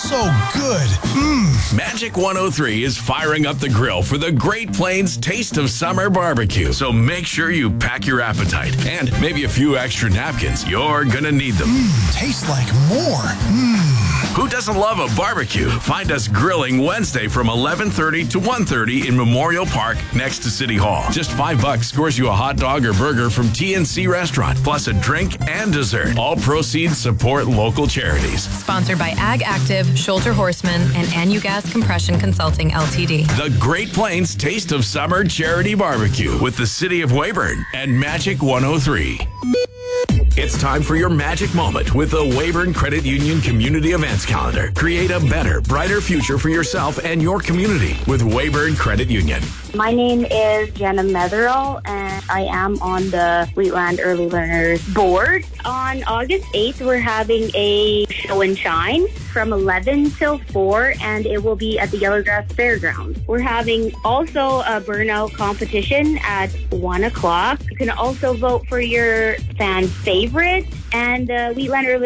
so good. Magic 103 is firing up the grill for the Great Plains Taste of Summer Barbecue. So make sure you pack your appetite and maybe a few extra napkins. You're gonna need them. Tastes like more. Who doesn't love a barbecue? Find us grilling Wednesday from 11:30 to 1:30 in Memorial Park next to City Hall. Just $5 scores you a hot dog or burger from TNC Restaurant, plus a drink and dessert. All proceeds support local charities. Sponsored by Ag Active, Shoulder Horseman, and Anugas Compression Consulting Ltd. The Great Plains Taste of Summer Charity Barbecue with the City of Weyburn and Magic 103. It's time for your magic moment with the Weyburn Credit Union Community Events Calendar. Create a better, brighter future for yourself and your community with Weyburn Credit Union. My name is Jenna Metherall, and I am on the Wheatland Early Learners Board. On August 8th, we're having a show and shine from 11 till 4, and it will be at the Yellowgrass Fairgrounds. We're having also a burnout competition at 1 o'clock. You can also vote for your fan favorite, and Wheatland Early